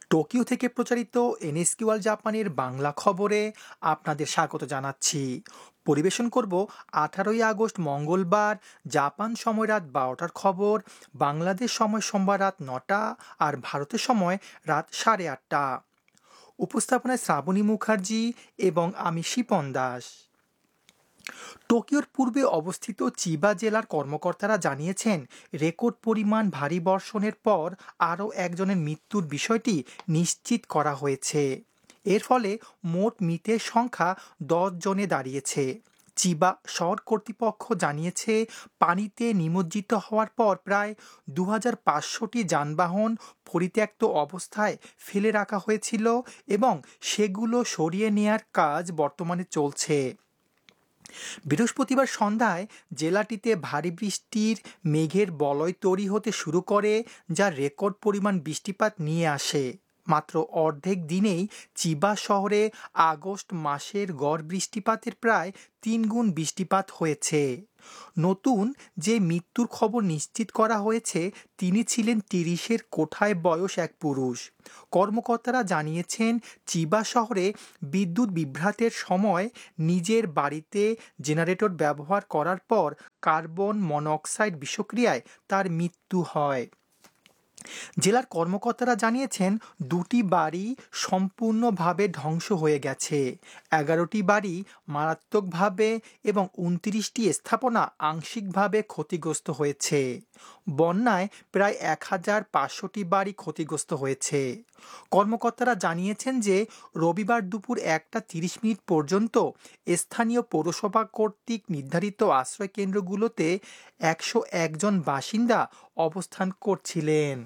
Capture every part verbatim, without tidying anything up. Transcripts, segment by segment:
Tokyo থেকে প্রচারিত NSK world জাপানের বাংলা খবরে আপনাদের স্বাগত জানাচ্ছি। পরিবেশন করব আঠারোই আগস্ট মঙ্গলবার জাপান সময় রাত বারোটার খবর, বাংলাদেশ সময় সোমবার রাত নটা আর ভারতের সময় রাত সাড়ে আটটা। উপস্থাপনায় শ্রাবণী মুখার্জি এবং আমি শিপন দাস। টোকিওর পূর্বে অবস্থিত চিবা জেলার কর্মকর্তারা জানিয়েছেন, রেকর্ড পরিমাণ ভারী বর্ষণের পর আরও একজনের মৃত্যুর বিষয়টি নিশ্চিত করা হয়েছে। এর ফলে মোট মৃতের সংখ্যা দশ জনে দাঁড়িয়েছে। চিবা শহর কর্তৃপক্ষ জানিয়েছে, পানিতে নিমজ্জিত হওয়ার পর প্রায় দু হাজার পাঁচশোটি যানবাহন পরিত্যক্ত অবস্থায় ফেলে রাখা হয়েছিল এবং সেগুলো সরিয়ে নেয়ার কাজ বর্তমানে চলছে। বৃহস্পতিবার সন্ধ্যায় জেলাটিতে ভারী বৃষ্টির মেঘের বলয় তৈরি হতে শুরু করে, যা রেকর্ড পরিমাণ বৃষ্টিপাত নিয়ে আসে। মাত্র অর্ধেক দিনেই চিবা শহরে আগস্ট মাসের গড় বৃষ্টিপাতের প্রায় তিন গুণ বৃষ্টিপাত হয়েছে। নতুন যে মৃত্যুর খবর নিশ্চিত করা হয়েছে তিনি ছিলেন তিরিশের কোঠায় বয়স এক পুরুষ। কর্মকর্তারা জানিয়েছেন, চিবা শহরে বিদ্যুৎ বিভ্রাটের সময় নিজের বাড়িতে জেনারেটর ব্যবহার করার পর কার্বন মনোক্সাইড বিষক্রিয়ায় তার মৃত্যু হয়। জেলার কর্মকর্তারা জানিয়েছেন, দুটি বাড়ি সম্পূর্ণভাবে ধ্বংস হয়ে গেছে, এগারোটি বাড়ি মারাত্মকভাবে এবং উনত্রিশটি স্থাপনা আংশিকভাবে ক্ষতিগ্রস্ত হয়েছে। বন্যায় প্রায় এক হাজার পাঁচশোটি বাড়ি ক্ষতিগ্রস্ত হয়েছে। কর্মকর্তারা জানিয়েছেন যে রবিবার দুপুর একটা তিরিশ মিনিট পর্যন্ত স্থানীয় পৌরসভা কর্তৃক নির্ধারিত আশ্রয় কেন্দ্রগুলোতে একশো একজন বাসিন্দা অবস্থান করছিলেন।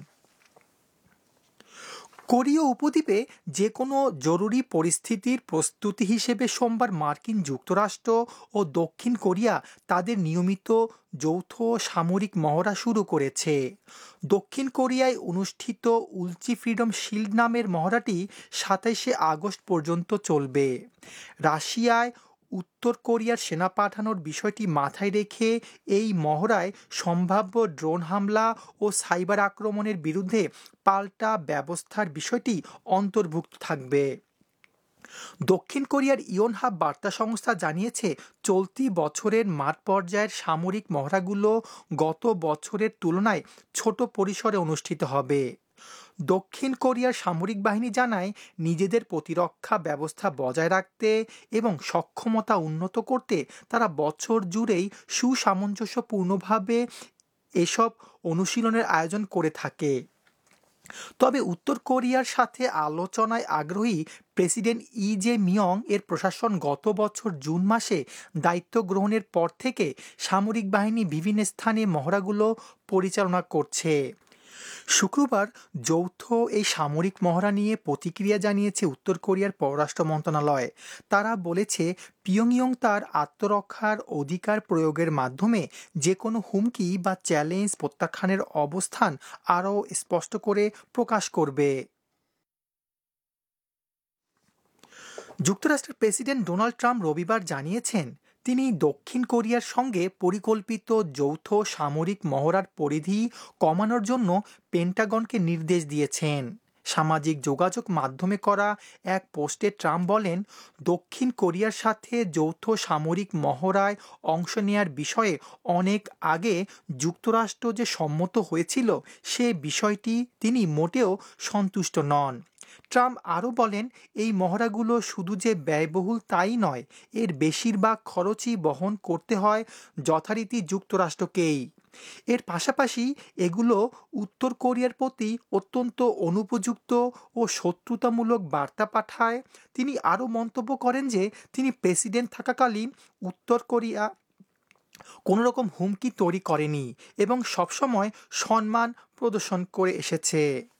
কোরীয় উপদ্বীপে যে কোনো জরুরি পরিস্থিতির প্রস্তুতি হিসেবে সোমবার মার্কিন যুক্তরাষ্ট্র ও দক্ষিণ কোরিয়া তাদের নিয়মিত যৌথ সামরিক মহড়া শুরু করেছে। দক্ষিণ কোরিয়ায় অনুষ্ঠিত উলচি ফ্রিডম শিল্ড নামের মহড়াটি সাতাইশে আগস্ট পর্যন্ত চলবে। রাশিয়ায় উত্তর কোরিয়ার সেনা পাঠানোর বিষয়টি মাথায় রেখে এই মহড়ায় সম্ভাব্য ড্রোন হামলা ও সাইবার আক্রমণের বিরুদ্ধে পাল্টা ব্যবস্থার বিষয়টি অন্তর্ভুক্ত থাকবে। দক্ষিণ কোরিয়ার ইয়োনহাপ বার্তা সংস্থা জানিয়েছে, চলতি বছরের মাঠ পর্যায়ের সামরিক মহড়াগুলো গত বছরের তুলনায় ছোট পরিসরে অনুষ্ঠিত হবে। দক্ষিণ কোরিয়ার সামরিক বাহিনী জানায়, নিজেদের প্রতিরক্ষা ব্যবস্থা বজায় রাখতে এবং সক্ষমতা উন্নত করতে তারা বছর জুড়েই সুসামঞ্জস্যপূর্ণভাবে এসব অনুশীলনের আয়োজন করে থাকে। তবে উত্তর কোরিয়ার সাথে আলোচনায় আগ্রহী প্রেসিডেন্ট ই জে মিয়ং এর প্রশাসন গত বছর জুন মাসে দায়িত্ব গ্রহণের পর থেকে সামরিক বাহিনী বিভিন্ন স্থানে মহড়াগুলো পরিচালনা করছে। শুক্রবার যৌথ এই সামরিক মহড়া নিয়ে প্রতিক্রিয়া জানিয়েছে উত্তর কোরিয়ার পররাষ্ট্র মন্ত্রণালয়। তারা বলেছে, পিয়ংইয়ং তার আত্মরক্ষার অধিকার প্রয়োগের মাধ্যমে যে কোনো হুমকি বা চ্যালেঞ্জ প্রত্যাখ্যানের অবস্থান আরও স্পষ্ট করে প্রকাশ করবে। যুক্তরাষ্ট্রের প্রেসিডেন্ট ডোনাল্ড ট্রাম্প রবিবার জানিয়েছেন, তিনি দক্ষিণ কোরিয়ার সঙ্গে পরিকল্পিত যৌথ সামরিক মহড়ার পরিধি কমানোর জন্য পেন্টাগনকে নির্দেশ দিয়েছেন। সামাজিক যোগাযোগ মাধ্যমে করা এক পোস্টে ট্রাম্প বলেন, দক্ষিণ কোরিয়ার সাথে যৌথ সামরিক মহড়ায় অংশ নেয়ার বিষয়ে অনেক আগে যুক্তরাষ্ট্র যে সম্মত হয়েছিল সে বিষয়টি তিনি মোটেও সন্তুষ্ট নন। ট্রাম্প আরও বলেন, এই মহড়াগুলো শুধু যে ব্যয়বহুল তাই নয়, এর বেশিরভাগ খরচই বহন করতে হয় যথারীতি যুক্তরাষ্ট্রকেই। এর পাশাপাশি এগুলো উত্তর কোরিয়ার প্রতি অত্যন্ত অনুপযুক্ত ও শত্রুতামূলক বার্তা পাঠায়। তিনি আরও মন্তব্য করেন যে তিনি প্রেসিডেন্ট থাকাকালীন উত্তর কোরিয়া কোনো রকম হুমকি তৈরি করেনি এবং সবসময় সম্মান প্রদর্শন করে এসেছে।